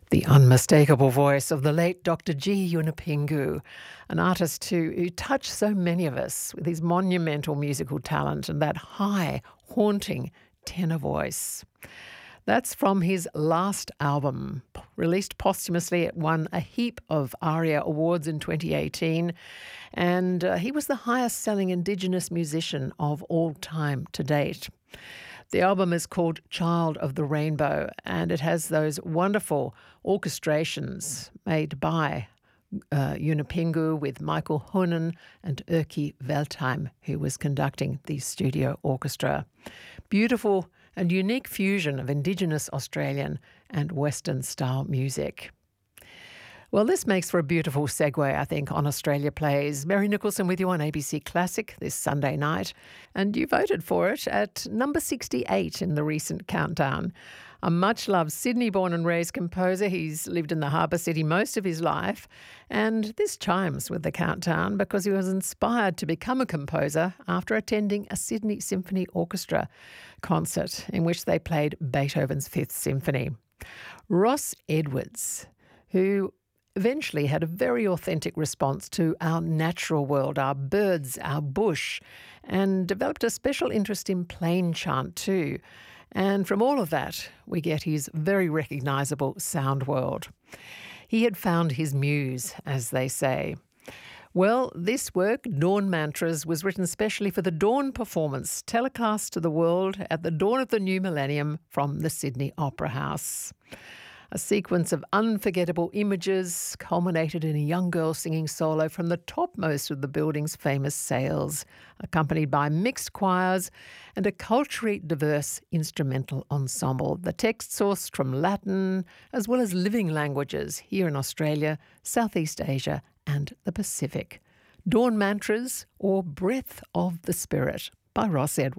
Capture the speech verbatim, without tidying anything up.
The unmistakable voice of the late Doctor G. Yunupingu, an artist who, who touched so many of us with his monumental musical talent and that high, haunting tenor voice. That's from his last album, released posthumously. It won a heap of ARIA awards in twenty eighteen, and uh, he was the highest-selling Indigenous musician of all time to date. The album is called Child of the Rainbow, and it has those wonderful orchestrations made by uh, Yunupingu with Michael Honen and Erkki Veltheim, who was conducting the studio orchestra. Beautiful and unique fusion of Indigenous Australian and Western-style music. Well, this makes for a beautiful segue, I think, on Australia Plays. Mary Nicholson with you on A B C Classic this Sunday night. And you voted for it at number sixty-eight in the recent countdown. A much-loved Sydney-born and raised composer. He's lived in the harbour city most of his life. And this chimes with the countdown because he was inspired to become a composer after attending a Sydney Symphony Orchestra concert in which they played Beethoven's Fifth Symphony. Ross Edwards, who eventually had a very authentic response to our natural world, our birds, our bush, and developed a special interest in plain chant too. And from all of that, we get his very recognisable sound world. He had found his muse, as they say. Well, this work, Dawn Mantras, was written specially for the Dawn performance, telecast to the world at the dawn of the new millennium from the Sydney Opera House. A sequence of unforgettable images culminated in a young girl singing solo from the topmost of the building's famous sails, accompanied by mixed choirs and a culturally diverse instrumental ensemble. The text sourced from Latin as well as living languages here in Australia, Southeast Asia and the Pacific. Dawn Mantras, or Breath of the Spirit, by Ross Edwards.